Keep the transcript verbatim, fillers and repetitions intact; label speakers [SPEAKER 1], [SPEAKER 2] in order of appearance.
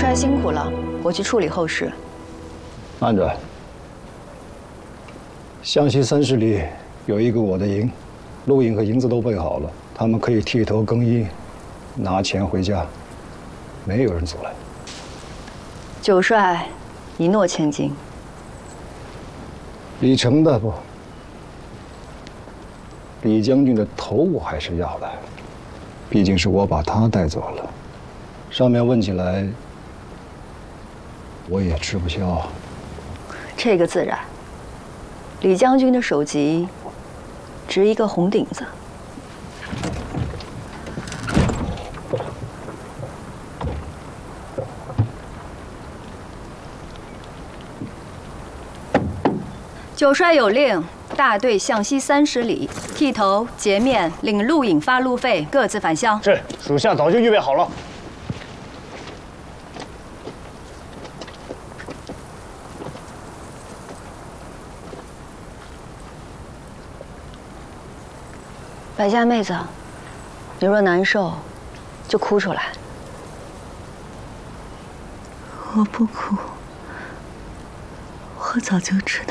[SPEAKER 1] 帅辛苦了，我去处理后事。
[SPEAKER 2] 慢着，湘西三十里有一个我的营，录影和银子都备好了，他们可以剃头更衣，拿钱回家，没有人阻拦。
[SPEAKER 1] 九帅一诺千金。
[SPEAKER 2] 李成的不，李将军的头我还是要的，毕竟是我把他带走了。上面问起来，我也吃不消。
[SPEAKER 1] 这个自然。李将军的首级，值一个红顶子。九帅有令，大队向西三十里，剃头、洁面，领录影发路费，各自返乡。
[SPEAKER 3] 是，属下早就预备好了。
[SPEAKER 1] 白家妹子，你若难受，就哭出来。
[SPEAKER 4] 我不哭，我早就知道。